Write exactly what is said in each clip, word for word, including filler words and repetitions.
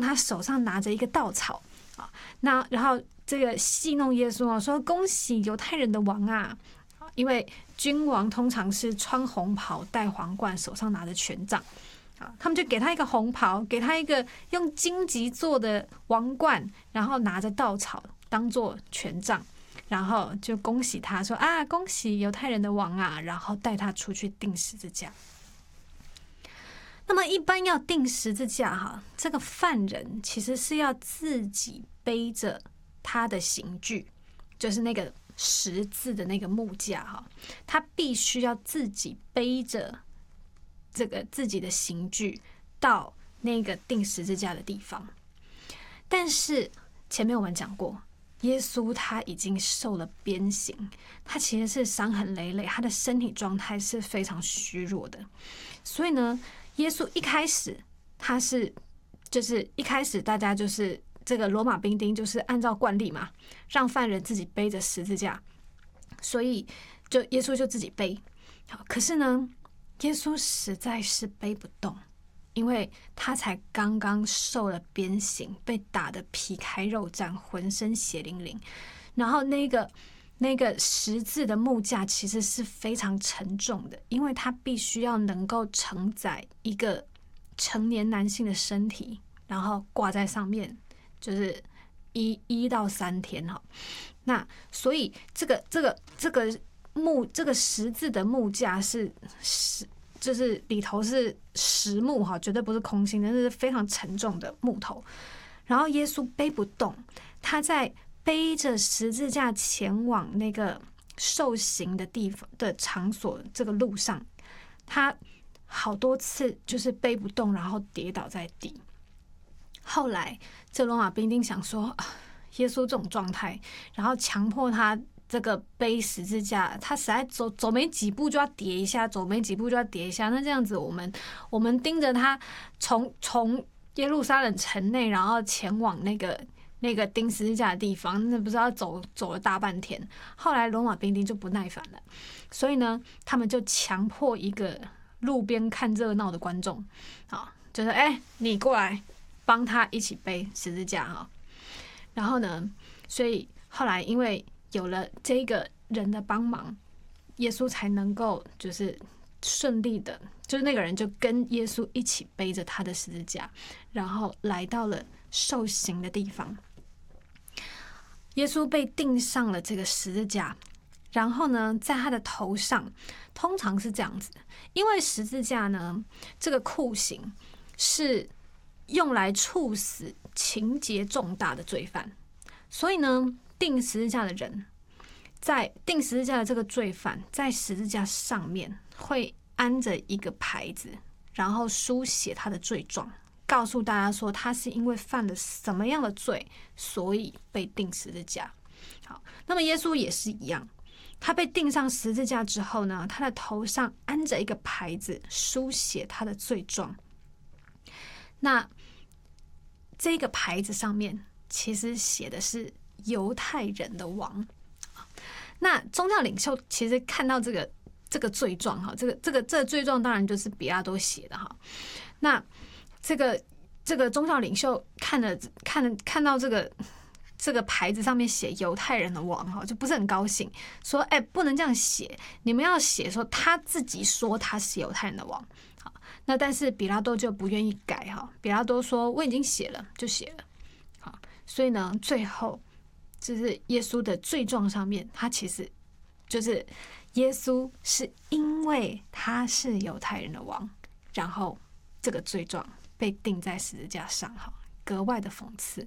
他手上拿着一个稻草啊，那然后这个戏弄耶稣啊，说恭喜犹太人的王啊，因为君王通常是穿红袍、戴皇冠，手上拿着权杖啊，他们就给他一个红袍，给他一个用荆棘做的王冠，然后拿着稻草当做权杖。然后就恭喜他说啊，恭喜犹太人的王啊，然后带他出去钉十字架。那么一般要钉十字架哈，这个犯人其实是要自己背着他的刑具，就是那个十字的那个木架哈，他必须要自己背着这个自己的刑具到那个钉十字架的地方。但是前面我们讲过，耶稣他已经受了鞭刑，他其实是伤痕累累，他的身体状态是非常虚弱的。所以呢，耶稣一开始他是就是一开始大家就是这个罗马兵丁就是按照惯例嘛，让犯人自己背着十字架，所以就耶稣就自己背。好，可是呢，耶稣实在是背不动。因为他才刚刚受了鞭刑，被打得皮开肉绽，浑身血淋淋，然后那个那个十字的木架其实是非常沉重的，因为它必须要能够承载一个成年男性的身体，然后挂在上面，就是一一到三天哈。那所以这个这个这个木这个十字的木架是是。就是里头是实木哈，绝对不是空心的，那是非常沉重的木头。然后耶稣背不动，他在背着十字架前往那个受刑的地方的场所这个路上，他好多次就是背不动，然后跌倒在地。后来这罗马兵丁想说，耶稣这种状态，然后强迫他。这个背十字架，他实在走走没几步就要跌一下，走没几步就要跌一下。那这样子，我们我们盯着他从从耶路撒冷城内，然后前往那个那个钉十字架的地方，那不是要走走了大半天。后来罗马兵丁就不耐烦了，所以呢，他们就强迫一个路边看热闹的观众，啊，就是哎、欸，你过来帮他一起背十字架哈。然后呢，所以后来因为有了这个人的帮忙，耶稣才能够就是顺利的，就是那个人就跟耶稣一起背着他的十字架，然后来到了受刑的地方。耶稣被钉上了这个十字架，然后呢，在他的头上，通常是这样子，因为十字架呢，这个酷刑是用来处死情节重大的罪犯，所以呢，钉十字架的人，在钉十字架的这个罪犯，在十字架上面会安着一个牌子，然后书写他的罪状，告诉大家说他是因为犯了什么样的罪，所以被钉十字架。好，那么耶稣也是一样，他被钉上十字架之后呢，他的头上安着一个牌子，书写他的罪状。那这个牌子上面其实写的是犹太人的王。那宗教领袖其实看到这个这个罪状哈，这个这个这个罪状当然就是比拉多写的哈。那这个这个宗教领袖看了看了看到这个这个牌子上面写犹太人的王哈，就不是很高兴，说哎、欸，不能这样写，你们要写说他自己说他是犹太人的王。好，那但是比拉多就不愿意改哈，比拉多说我已经写了，就写了。好，所以呢，最后。就是耶稣的罪状上面，他其实就是耶稣是因为他是犹太人的王，然后这个罪状被钉在十字架上，哈，格外的讽刺。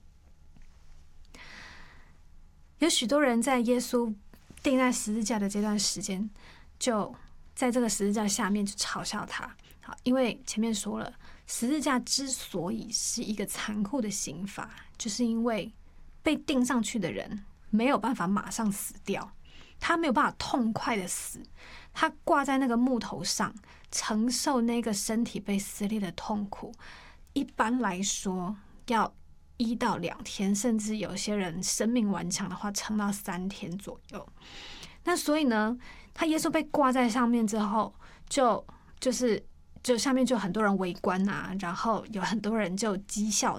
有许多人在耶稣钉在十字架的这段时间，就在这个十字架下面就嘲笑他，好，因为前面说了，十字架之所以是一个残酷的刑罚，就是因为被钉上去的人没有办法马上死掉，他没有办法痛快的死，他挂在那个木头上，承受那个身体被撕裂的痛苦，一般来说要一到两天，甚至有些人生命顽强的话，撑到三天左右。那所以呢，他耶稣被挂在上面之后，就就是就下面就很多人围观啊，然后有很多人就讥笑